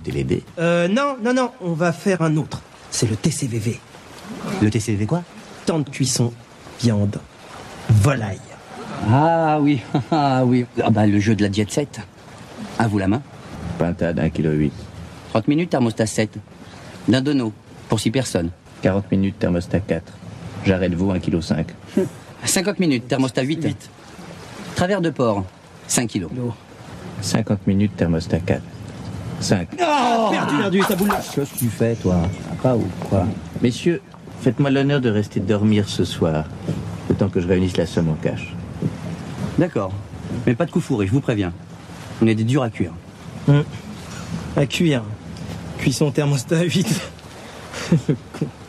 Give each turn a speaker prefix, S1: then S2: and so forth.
S1: TLD.
S2: Non, on va faire un autre. C'est le TCVV.
S1: Le TCV quoi?
S2: Temps de cuisson, viande, volaille.
S3: Ah oui, ah oui. Ah bah le jeu de la jet set. À vous la main.
S1: Pintade 1,8 kg.
S3: 30 minutes, thermostat 7. D'un dono, pour 6 personnes.
S1: 40 minutes, thermostat 4. Jarret de veau 1,5 kg.
S3: 50 minutes, thermostat 8. Travers de porc, 5 kilos.
S1: 50 minutes, thermostat 4. 5.
S2: Oh, perdu, ta boule.
S3: Qu'est-ce que tu fais, toi? Pas ou quoi?
S1: Messieurs, faites-moi l'honneur de rester dormir ce soir, le temps que je réunisse la somme en cash.
S3: D'accord. Mais pas de coup fourré, je vous préviens. On est des durs à cuire.
S2: À cuire. Cuisson thermostat 8. Le con.